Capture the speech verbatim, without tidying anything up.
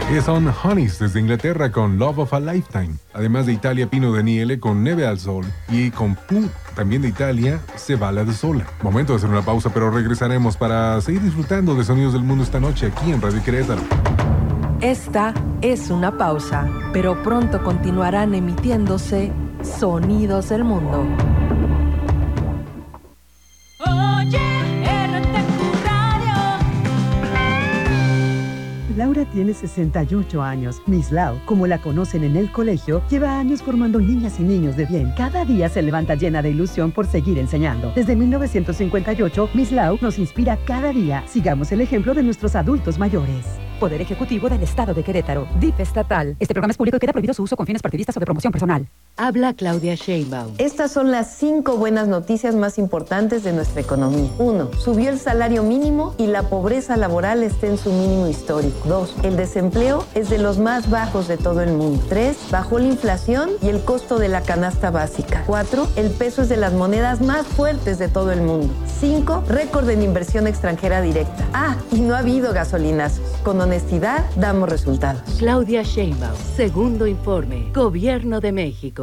Que son Honeys desde Inglaterra con Love of a Lifetime. Además de Italia, Pino Daniele con Neve al Sol. Y con Pooh, también de Italia, Se Balla da Sola. Momento de hacer una pausa, pero regresaremos para seguir disfrutando de Sonidos del Mundo esta noche aquí en Radio Querétaro. Esta es una pausa, pero pronto continuarán emitiéndose Sonidos del Mundo. Oye, R T Q Radio. Laura tiene sesenta y ocho años. Miss Lau, como la conocen en el colegio, lleva años formando niñas y niños de bien. Cada día se levanta llena de ilusión por seguir enseñando. Desde mil novecientos cincuenta y ocho, Miss Lau nos inspira cada día. Sigamos el ejemplo de nuestros adultos mayores. Poder Ejecutivo del Estado de Querétaro. D I F estatal. Este programa es público y queda prohibido su uso con fines partidistas o de promoción personal. Habla Claudia Sheinbaum. Estas son las cinco buenas noticias más importantes de nuestra economía. Uno, subió el salario mínimo y la pobreza laboral está en su mínimo histórico. Dos, el desempleo es de los más bajos de todo el mundo. Tres, bajó la inflación y el costo de la canasta básica. Cuatro, el peso es de las monedas más fuertes de todo el mundo. Cinco, récord en inversión extranjera directa. Ah, y no ha habido gasolinazos. Con honestidad, damos resultados. Claudia Sheinbaum. Segundo informe. Gobierno de México.